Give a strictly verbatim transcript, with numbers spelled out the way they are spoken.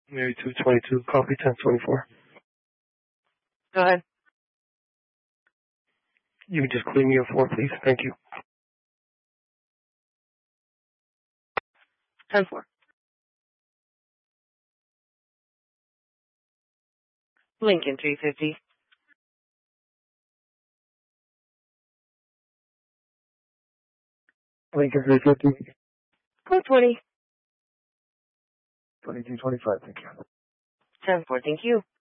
Mary two twenty-two, copy ten twenty-four. Go ahead. You can just clear me a four, please. Thank you. ten four. Lincoln three fifty. Lincoln three fifty. four twenty. twenty-two twenty-five, thank you. ten four, thank you.